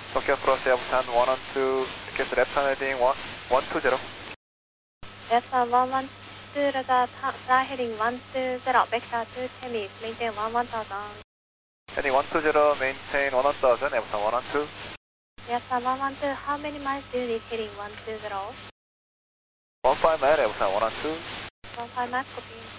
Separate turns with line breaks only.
Tokyo Cross Airbusan 112, request left turn heading 120.
Airbusan 112, radar heading 120, vector to Temis, maintain 1000.
Heading 120, maintain 1000, Airbusan 112.
Airbusan 112, how many miles do you need heading 120?
15 mile, Airbusan 112.
15 miles, copy.